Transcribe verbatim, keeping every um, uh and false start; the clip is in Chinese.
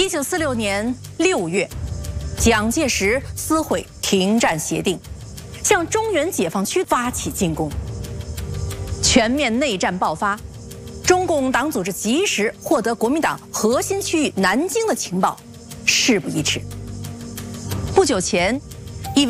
一九四六年六月，蒋介石撕毁停战协定，向中原解放区发起进攻，全面内战爆发。中共党组织及时获得国民党核心区域南京的情报，事不宜迟。不久前，